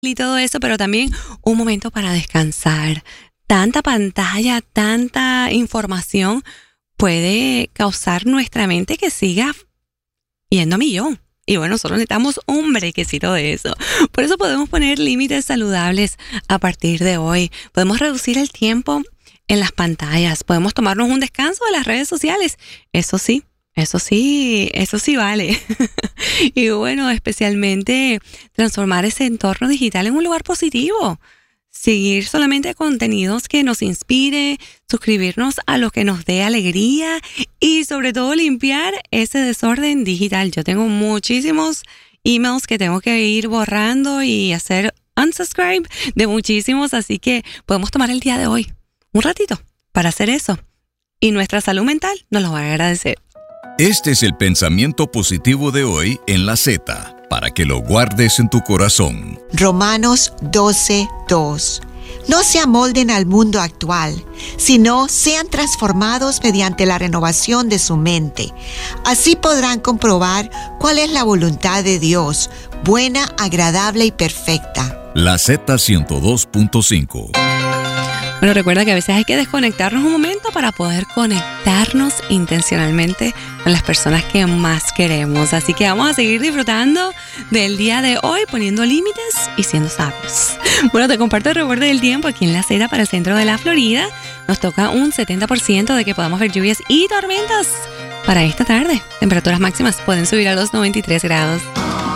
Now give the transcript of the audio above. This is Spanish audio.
y todo eso, pero también un momento para descansar. Tanta pantalla, tanta información puede causar nuestra mente que siga yendo a millón. Y bueno, solo necesitamos un brequecito de eso. Por eso podemos poner límites saludables a partir de hoy. Podemos reducir el tiempo en las pantallas. Podemos tomarnos un descanso de las redes sociales. Eso sí vale. Y bueno, especialmente transformar ese entorno digital en un lugar positivo. Seguir solamente contenidos que nos inspire, suscribirnos a lo que nos dé alegría y sobre todo limpiar ese desorden digital. Yo tengo muchísimos emails que tengo que ir borrando y hacer unsubscribe de muchísimos, así que podemos tomar el día de hoy un ratito para hacer eso y nuestra salud mental nos lo va a agradecer. Este es el pensamiento positivo de hoy en La Z, para que lo guardes en tu corazón. Romanos 12:2. No se amolden al mundo actual, sino sean transformados mediante la renovación de su mente. Así podrán comprobar cuál es la voluntad de Dios, buena, agradable y perfecta. La Z 102.5. Bueno, recuerda que a veces hay que desconectarnos un momento para poder conectarnos intencionalmente con las personas que más queremos. Así que vamos a seguir disfrutando del día de hoy, poniendo límites y siendo sabios. Bueno, te comparto el recuerdo del tiempo aquí en La Z para el centro de la Florida. Nos toca un 70% de que podamos ver lluvias y tormentas para esta tarde. Temperaturas máximas pueden subir a los 93 grados.